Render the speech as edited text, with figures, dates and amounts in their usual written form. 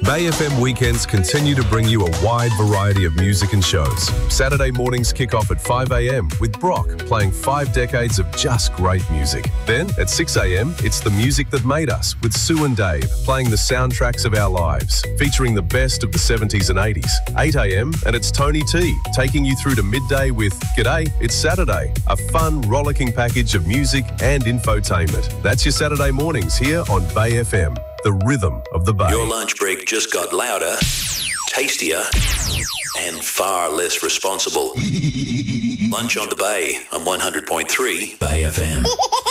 Bay FM weekends continue to bring you a wide variety of music and shows. Saturday mornings kick off at 5 a.m. with Brock playing 5 decades of just great music. Then at 6 a.m, it's The Music That Made Us with Sue and Dave playing the soundtracks of our lives, featuring the best of the 70s and 80s. 8 a.m, and it's Tony T taking you through to midday with G'day, It's Saturday, a fun, rollicking package of music and infotainment. That's your Saturday mornings here on Bay FM, the rhythm of the Bay. Your lunch break just got louder, tastier, and far less responsible. Lunch on the Bay on 100.3 Bay FM.